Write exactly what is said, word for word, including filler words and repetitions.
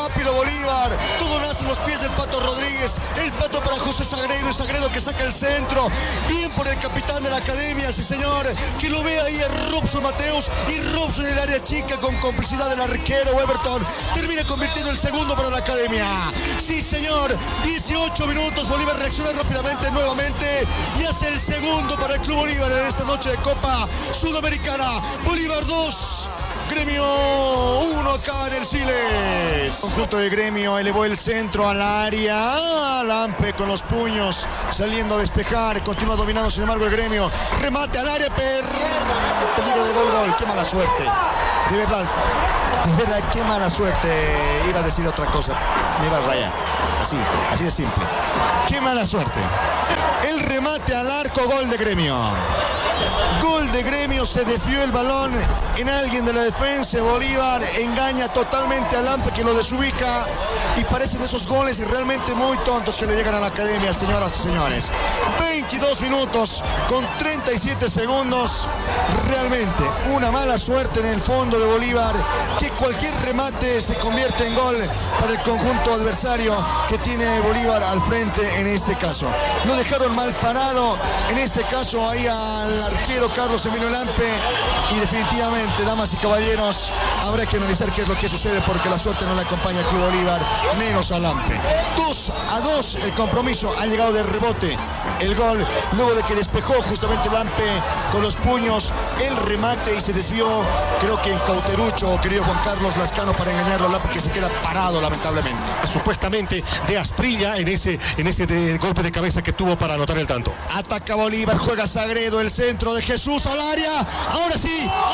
rápido Bolívar. Todo nace en los pies del Pato Rodríguez. El Pato para José Sagredo. Y Sagredo que saca el centro. Bien por el capitán de la academia, sí señor. Que lo ve ahí a Robson Mateus. Y Robson en el área chica con complicidad del arquero Everton. Termina convirtiendo el segundo para la academia. Sí señor. dieciocho minutos. Bolívar reacciona rápidamente nuevamente. Y hace el segundo para el Club Bolívar en esta noche de Copa Sudamericana. Bolívar dos. Gremio uno acá en el Siles. Conjunto de Gremio elevó el centro al área. Lampe con los puños saliendo a despejar. Continúa dominando sin embargo el Gremio. Remate al área, pero peligro de gol, gol. Qué mala suerte. De verdad, de verdad, qué mala suerte. Iba a decir otra cosa. Me iba a rayar. Así, así de simple. Qué mala suerte. El remate al arco, gol de Gremio. Gol de Gremio, se desvió el balón en alguien de la defensa. Bolívar engaña totalmente a Lampe que lo desubica y parecen esos goles realmente muy tontos que le llegan a la academia, señoras y señores. veintidós minutos con treinta y siete segundos. Realmente una mala suerte en el fondo de Bolívar, que cualquier remate se convierte en gol para el conjunto adversario que tiene Bolívar al frente en este caso. Lo dejaron mal parado en este caso ahí al arquero Carlos Emilio Lampe, y definitivamente, damas y caballeros, habrá que analizar qué es lo que sucede porque la suerte no le acompaña al Club Bolívar, menos a Lampe. dos a dos el compromiso, ha llegado de rebote el gol luego de que despejó justamente Lampe con los puños el remate y se desvió, creo que en Cauterucho, querido Juan Carlos Lascano, para engañarlo a Lampe, que se queda parado lamentablemente. Supuestamente de Asprilla en ese, en ese de, golpe de cabeza que tuvo para anotar el tanto. Ataca Bolívar, juega Sagredo, el centro de Jesús al área. Ahora sí,